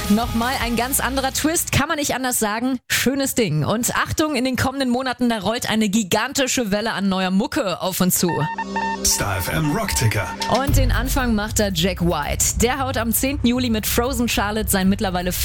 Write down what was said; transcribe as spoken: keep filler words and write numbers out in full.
Nochmal ein ganz anderer Twist, kann man nicht anders sagen. Schönes Ding. Und Achtung, in den kommenden Monaten, da rollt eine gigantische Welle an neuer Mucke auf uns zu. Star F M Rockticker. Und den Anfang macht da Jack White. Der haut am zehnten Juli mit Frozen Charlotte sein mittlerweile